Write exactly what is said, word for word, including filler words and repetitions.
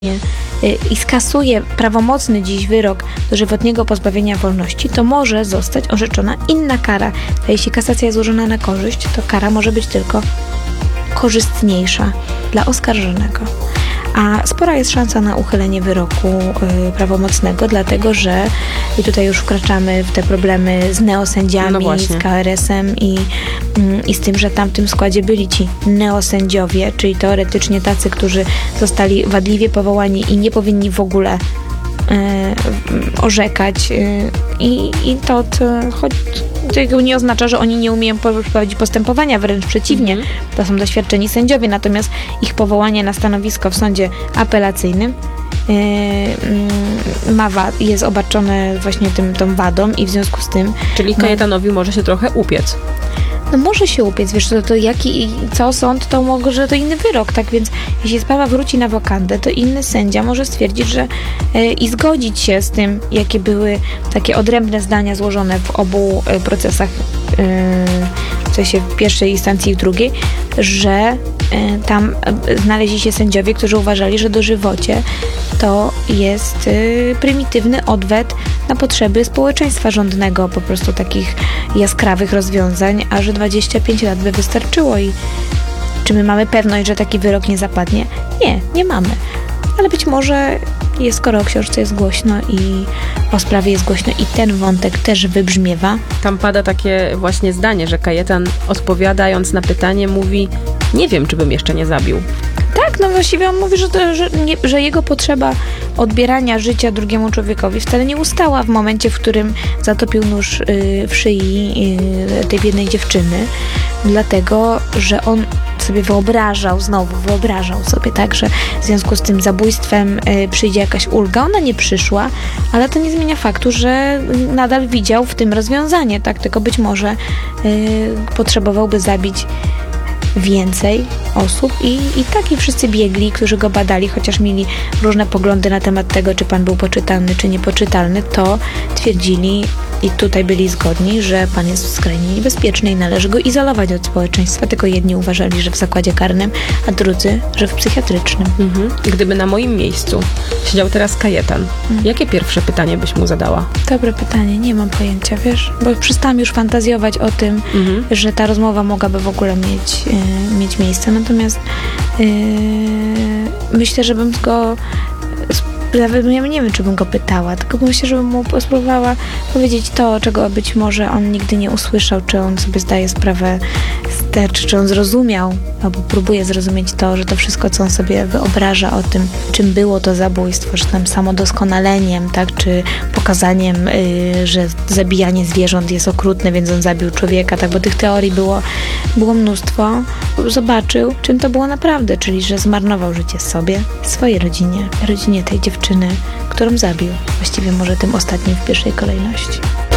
i skasuje prawomocny dziś wyrok dożywotniego pozbawienia wolności, to może zostać orzeczona inna kara. A jeśli kasacja jest złożona na korzyść, to kara może być tylko korzystniejsza dla oskarżonego. A spora jest szansa na uchylenie wyroku y, prawomocnego, dlatego że i tutaj już wkraczamy w te problemy z neosędziami, no z K R S-em i, y, i z tym, że tam w tym składzie byli ci neosędziowie, czyli teoretycznie tacy, którzy zostali wadliwie powołani i nie powinni w ogóle y, orzekać. Y, i, I to, to choć tego nie oznacza, że oni nie umieją prowadzić postępowania, wręcz przeciwnie. Mm. To są doświadczeni sędziowie, natomiast ich powołanie na stanowisko w sądzie apelacyjnym yy, ma wad, jest obarczone właśnie tym, tą wadą i w związku z tym... Czyli Kajetanowi no, może się trochę upiec. No może się upiec, wiesz, to, to jaki, co sąd, to może to inny wyrok, tak więc jeśli sprawa wróci na wokandę, to inny sędzia może stwierdzić, że e, i zgodzić się z tym, jakie były takie odrębne zdania złożone w obu e, procesach, e, w sensie w pierwszej instancji i w drugiej, że e, tam e, znaleźli się sędziowie, którzy uważali, że dożywocie to jest e, prymitywny odwet na potrzeby społeczeństwa rządnego, po prostu takich jaskrawych rozwiązań, a że dwadzieścia pięć lat by wystarczyło. I czy my mamy pewność, że taki wyrok nie zapadnie? Nie, nie mamy. Ale być może jest, skoro o książce jest głośno i o sprawie jest głośno i ten wątek też wybrzmiewa. Tam pada takie właśnie zdanie, że Kajetan odpowiadając na pytanie mówi: nie wiem, czy bym jeszcze nie zabił. Tak, no właściwie on mówi, że, to, że, nie, że jego potrzeba odbierania życia drugiemu człowiekowi wcale nie ustała w momencie, w którym zatopił nóż y, w szyi y, tej biednej dziewczyny, dlatego, że on sobie wyobrażał, znowu wyobrażał sobie, tak, że w związku z tym zabójstwem y, przyjdzie jakaś ulga. Ona nie przyszła, ale to nie zmienia faktu, że nadal widział w tym rozwiązanie, tak, tylko być może y, potrzebowałby zabić więcej osób i, i tak i wszyscy biegli, którzy go badali, chociaż mieli różne poglądy na temat tego, czy pan był poczytalny, czy niepoczytalny, to twierdzili i tutaj byli zgodni, że pan jest skrajnie niebezpieczny i należy go izolować od społeczeństwa. Tylko jedni uważali, że w zakładzie karnym, a drudzy, że w psychiatrycznym. Mhm. Gdyby na moim miejscu siedział teraz Kajetan, mhm. jakie pierwsze pytanie byś mu zadała? Dobre pytanie, nie mam pojęcia, wiesz, bo przestałam już fantazjować o tym, mhm. że ta rozmowa mogłaby w ogóle mieć, yy, mieć miejsce. Natomiast yy, myślę, że bym go nawet ja nie wiem, czy bym go pytała, tylko myślę, żebym mu spróbowała powiedzieć to, czego być może on nigdy nie usłyszał, czy on sobie zdaje sprawę, czy, czy on zrozumiał, albo próbuje zrozumieć to, że to wszystko, co on sobie wyobraża o tym, czym było to zabójstwo, że tam samodoskonaleniem, tak, czy pokazaniem, yy, że zabijanie zwierząt jest okrutne, więc on zabił człowieka, tak, bo tych teorii było, było mnóstwo. Zobaczył, czym to było naprawdę, czyli, że zmarnował życie sobie, swojej rodzinie, rodzinie tej dziewczyny, którą zabił. Właściwie może tym ostatnim w pierwszej kolejności.